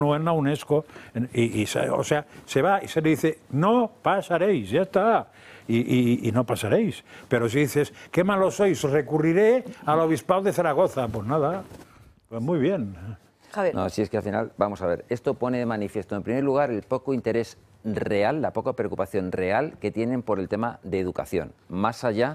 en la UNESCO, o sea, se va y se le dice, no pasaréis, ya está, y no pasaréis. Pero si dices, qué malos sois, recurriré al obispado de Zaragoza, pues nada, pues muy bien. Javier. No, si es que al final, vamos a ver, esto pone de manifiesto, en primer lugar, el poco interés real, la poca preocupación real que tienen por el tema de educación, más allá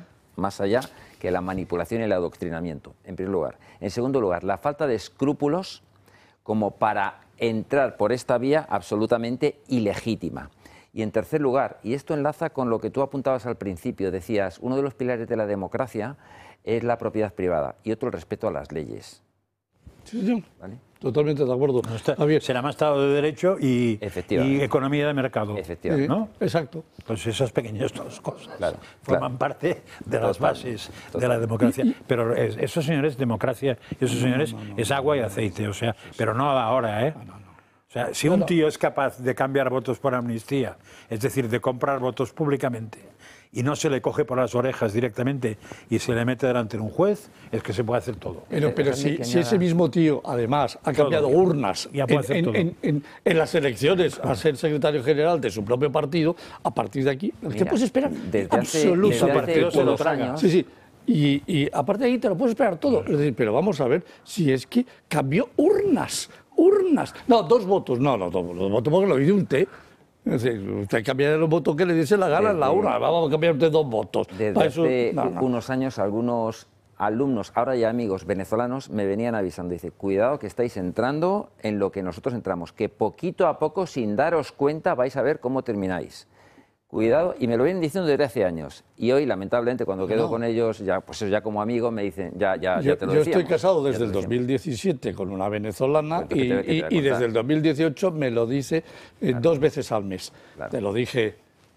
que la manipulación y el adoctrinamiento, en primer lugar. En segundo lugar, la falta de escrúpulos como para entrar por esta vía absolutamente ilegítima. Y en tercer lugar, y esto enlaza con lo que tú apuntabas al principio, decías, uno de los pilares de la democracia es la propiedad privada y otro el respeto a las leyes. Sí, sí. ¿Vale? Totalmente de acuerdo. Será más Estado de Derecho y economía de mercado. Efectivamente. ¿No? Exacto. Pues esas pequeñas dos cosas forman claro. parte de las bases de la democracia. Pero esos señores, democracia, esos señores es agua y aceite, o sea, pero no ahora, ¿eh? O sea, si un tío es capaz de cambiar votos por amnistía, es decir, de comprar votos públicamente, y no se le coge por las orejas directamente y se le mete delante de un juez, es que se puede hacer todo. Pero si ese mismo tío, además, ha cambiado urnas en las elecciones a ser secretario general de su propio partido, a partir de aquí, ¿qué puedes esperar? Absolutamente se lo traga. Sí, sí. Y aparte de ahí te lo puedes esperar todo. Es decir, pero vamos a ver si es que cambió urnas. No, 2 votos. No, 2 votos porque lo dice usted. Es decir, usted cambia los votos que le dice la gana en la urna. Vamos a cambiar usted 2 votos. Desde hace unos años, algunos alumnos, ahora ya amigos venezolanos, me venían avisando. Dice, cuidado que estáis entrando en lo que nosotros entramos, que poquito a poco, sin daros cuenta, vais a ver cómo termináis. Cuidado, y me lo vienen diciendo desde hace años. Y hoy, lamentablemente, cuando quedo con ellos, ya como amigos, me dicen, ya te lo decíamos. Yo estoy casado desde el 2017 con una venezolana y desde el 2018 me lo dice 2 veces al mes. Claro. Te lo dije.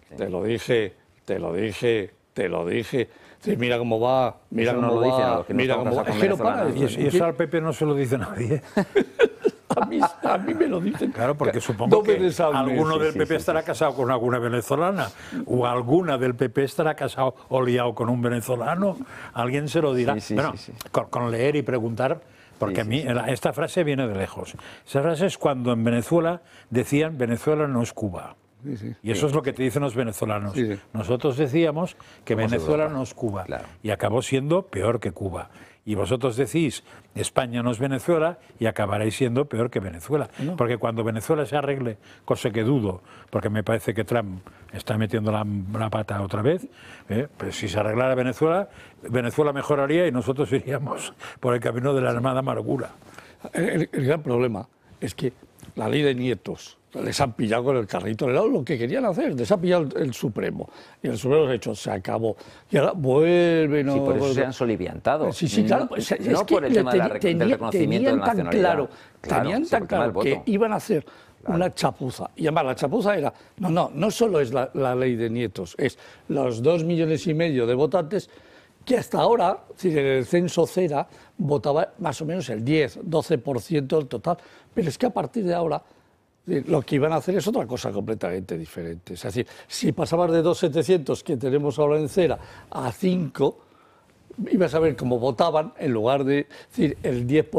Sí, mira cómo va, mira cómo va. Y eso al PP no se lo dice nadie. A mí me lo dicen. Claro, porque supongo que alguno del PP estará casado con alguna venezolana o alguna del PP estará casado o liado con un venezolano. Alguien se lo dirá. Con leer y preguntar, porque a mí esta frase viene de lejos. Esa frase es cuando en Venezuela decían Venezuela no es Cuba. Y eso es lo que te dicen los venezolanos. Nosotros decíamos que Venezuela no es Cuba y acabó siendo peor que Cuba. Y vosotros decís, España no es Venezuela y acabaréis siendo peor que Venezuela. Porque cuando Venezuela se arregle, cosa que dudo, porque me parece que Trump está metiendo la pata otra vez, pues si se arreglara Venezuela, Venezuela mejoraría y nosotros iríamos por el camino de la armada amargura. El gran problema es que la ley de nietos les han pillado con el carrito del lado lo que querían hacer, les ha pillado el Supremo. Y el Supremo ha hecho, se acabó. Y ahora vuelven... Sí, por eso se han soliviantado. Sí, claro. Pues, no por el tema del reconocimiento de la nacionalidad. Tenían tan claro que iban a hacer una chapuza. Y además la chapuza era, no solo es la ley de nietos, es los 2,5 millones de votantes que hasta ahora, en el censo Cera, votaba más o menos el 10-12% del total. Pero es que a partir de ahora lo que iban a hacer es otra cosa completamente diferente. Es decir, si pasabas de 2.700 que tenemos ahora en Cera a 5, ibas a ver cómo votaban en lugar de decir el 10%,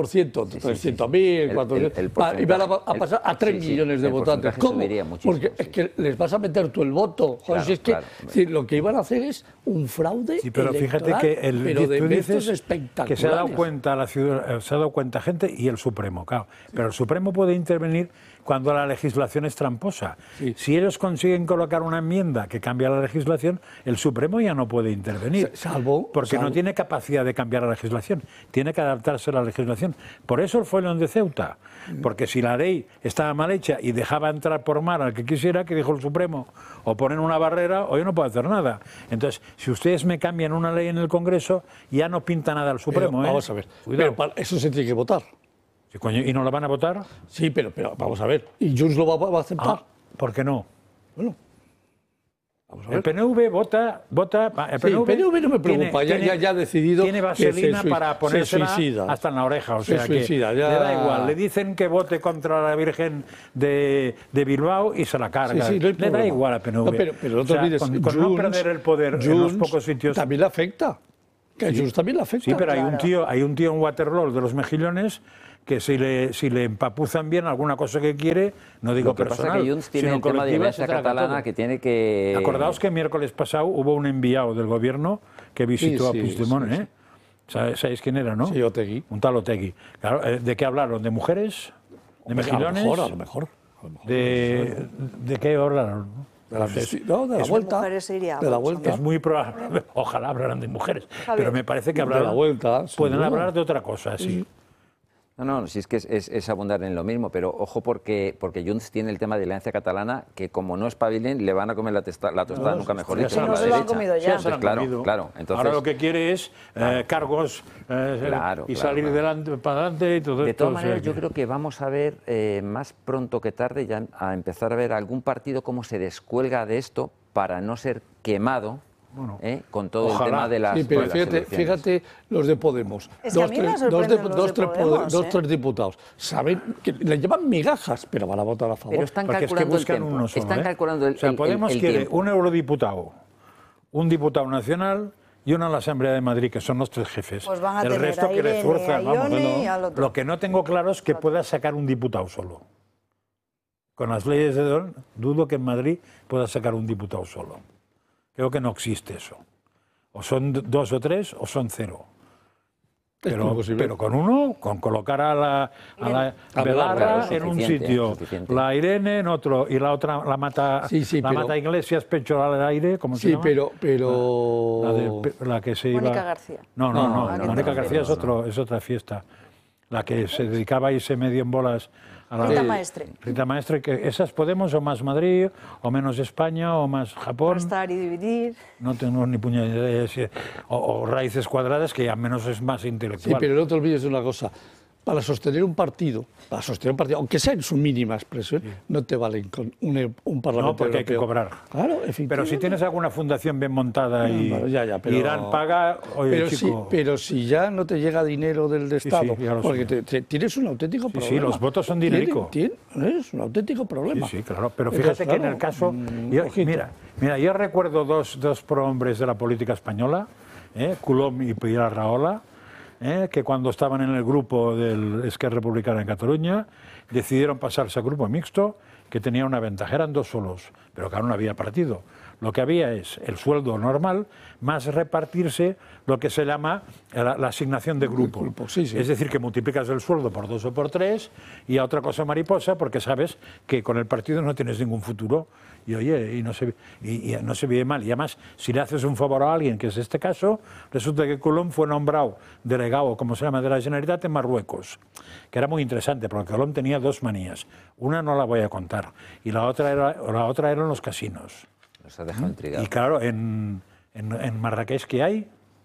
300.000, 400.000, iban a pasar a 3 millones de votantes. ¿Cómo? Porque es que les vas a meter tú el voto. Joder, si es que lo que iban a hacer es un fraude pero fíjate que tú dices que se ha dado cuenta la ciudad, se ha dado cuenta gente y el Supremo, claro. Pero el Supremo puede intervenir cuando la legislación es tramposa. Si ellos consiguen colocar una enmienda que cambia la legislación, el Supremo ya no puede intervenir. Porque no tiene capacidad de cambiar la legislación, tiene que adaptarse a la legislación. Por eso el follón de Ceuta, porque si la ley estaba mal hecha y dejaba entrar por mar al que quisiera, que dijo el Supremo, o ponen una barrera o yo no puedo hacer nada. Entonces, si ustedes me cambian una ley en el Congreso, ya no pinta nada el Supremo. Vamos a ver, pero eso se tiene que votar. Sí, coño, ¿y no lo van a votar? Sí, pero vamos a ver. ¿Y Junts lo va a aceptar? ¿Por qué no? Bueno, vamos a ver. El PNV vota el PNV no me preocupa, ya ha decidido. Tiene vaselina para ponérsela hasta en la oreja, o sea que le da igual. Le dicen que vote contra la Virgen de Bilbao y se la carga. No le da igual al PNV. Pero no te olvides, con no perder el poder en los pocos sitios. También le afecta. Que a Junts también le afecta. Sí, pero hay un tío en Waterloo de los Mejillones que si le empapuzan bien alguna cosa que quiere, no digo personal, lo que pasa es que Junts tiene el tema de violencia catalana que tiene que... Acordaos que miércoles pasado hubo un enviado del gobierno que visitó a Puigdemont, ¿eh? ¿Sabéis quién era, no? Sí, Otegi. Un tal Otegi. Claro, ¿de qué hablaron? ¿De mujeres? ¿De mejilones? A lo mejor. ¿De qué hablaron? De la vuelta. De la vuelta. Es muy probable. Ojalá hablaran de mujeres. Pero me parece que hablarán, de la vuelta. pueden hablar de otra cosa, sí. No, si es que es abundar en lo mismo, pero ojo porque Junts tiene el tema de la herencia catalana que como no espabilen le van a comer la tostada, nunca mejor dicho. No se lo han comido ya. Claro. Entonces, ahora lo que quiere es cargos y salir para adelante y todo esto. De todas maneras, yo creo que vamos a ver más pronto que tarde ya a empezar a ver algún partido cómo se descuelga de esto para no ser quemado. Con todo el tema de las... Sí, pero fíjate los de Podemos. Es que a mí me sorprenden los de Podemos, tres diputados. Saben que le llevan migajas, pero van a votar a favor. Pero están calculando el tiempo. Uno solo, están calculando el tiempo. Podemos quiere un eurodiputado, un diputado nacional y uno a la Asamblea de Madrid, que son los tres jefes. Pues van a el resto que le fuerzan. Lo que no tengo claro es que pueda sacar un diputado solo. Con las leyes de Don, dudo que en Madrid pueda sacar un diputado solo. Creo que no existe eso. O son 2 o 3 o son 0. Pero con uno, con colocar a la Belarra en un sitio, la Irene en otro y la otra la Mata Iglesias pecho al aire, ¿cómo se llama? pero la que se iba... Mónica García. No, Mónica García es otra fiesta. La que se dedicaba a irse medio en bolas a la... Rita Maestre, que esas Podemos o más Madrid, o menos España, o más Japón. Restar y dividir. No tengo ni puñetera idea. O raíces cuadradas, que al menos es más intelectual. Sí, pero no te olvides de una cosa. Para sostener un partido, aunque sea en su mínima expresión, no te valen con un parlamento No, porque europeo. hay que cobrar. Claro, efectivamente. Pero si tienes alguna fundación bien montada Irán paga... Pero si ya no te llega dinero del Estado, porque tienes un auténtico problema. Sí, los votos son dinerico. Es un auténtico problema. Sí, claro. Pero fíjate que en el caso... Mira, yo recuerdo dos prohombres de la política española, Colom y Pilar Rahola, que cuando estaban en el grupo del Esquerra Republicana en Cataluña decidieron pasarse al grupo mixto, que tenía una ventaja, eran 2 solos, pero claro, no había partido. Lo que había es el sueldo normal más repartirse lo que se llama la asignación de grupo. Es decir, que multiplicas el sueldo por 2 o por 3 y a otra cosa mariposa porque sabes que con el partido no tienes ningún futuro y oye, no se vive mal. Y además, si le haces un favor a alguien, que es este caso, resulta que Colom fue nombrado delegado, como se llama, de la Generalitat en Marruecos, que era muy interesante porque Colom tenía 2 manías. Una no la voy a contar y la otra eran los casinos. Nos ha dejado intrigado. Y claro, en Marrakech, ¿qué hay?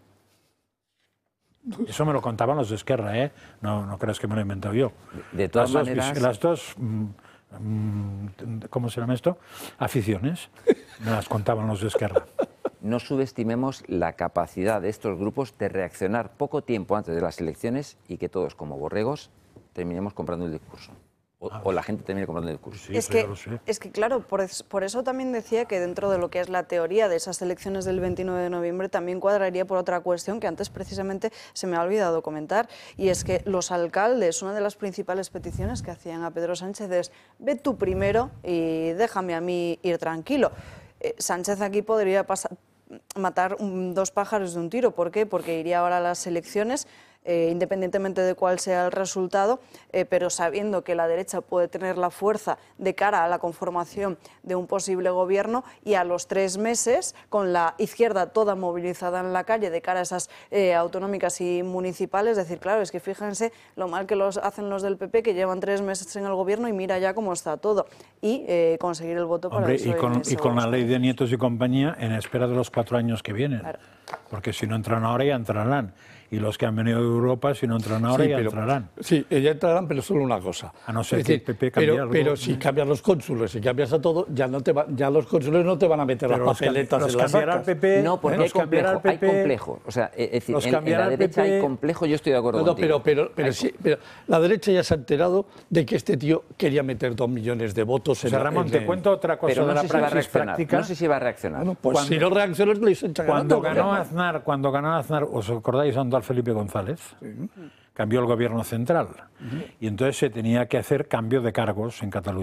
Eso me lo contaban los de Esquerra, ¿eh? No creas que me lo he inventado yo. De todas maneras... Las dos, ¿cómo se llama esto? Aficiones, me las contaban los de Esquerra. No subestimemos la capacidad de estos grupos de reaccionar poco tiempo antes de las elecciones y que todos, como borregos, terminemos comprando el discurso. O la gente termine comprando el discurso. Sí, es que claro, por eso también decía que dentro de lo que es la teoría de esas elecciones del 29 de noviembre también cuadraría por otra cuestión que antes precisamente se me ha olvidado comentar, y es que los alcaldes, una de las principales peticiones que hacían a Pedro Sánchez es: ve tú primero y déjame a mí ir tranquilo. Sánchez aquí podría matar 2 pájaros de un tiro. ¿Por qué? Porque iría ahora a las elecciones, independientemente de cuál sea el resultado, pero sabiendo que la derecha puede tener la fuerza de cara a la conformación de un posible gobierno, y a los 3 meses, con la izquierda toda movilizada en la calle de cara a esas autonómicas y municipales, decir, claro, es que fíjense lo mal que hacen los del PP, que llevan 3 meses en el gobierno y mira ya cómo está todo, y conseguir el voto para eso. Y con la ley de nietos y compañía en espera de los 4 años que vienen, claro. Porque si no entran ahora ya entrarán. Y los que han venido de Europa, si no entran ahora, ya entrarán. Sí, ya entrarán, pero solo una cosa. A no ser que el PP cambie algo. Pero si cambian los cónsules, si cambias a todo, ya los cónsules no te van a meter las papeletas en las sacas. PP, no, porque hay complejo. O sea, es decir, en la derecha hay complejo, yo estoy de acuerdo contigo. Pero la derecha ya se ha enterado de que este tío quería meter 2 millones de votos. Ramón, te cuento otra cosa de la praxis práctica. No sé si va a reaccionar. Bueno, pues si no reaccionas, le echan ganando. Cuando ganó Aznar, ¿os acordáis? Andal Felipe González, cambió el gobierno central. Y entonces se tenía que hacer cambio de cargos en Cataluña.